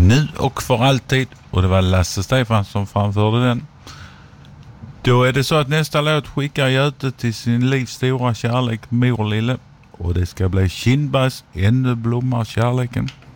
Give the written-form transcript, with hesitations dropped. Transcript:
Nu och för alltid. Och det var Lasse Stefan som framförde den. Då är det så att nästa låt skickar Göte till sin livs stora kärlek, Morlille. Och det ska bli Kindbergs Ännu blommar kärleken.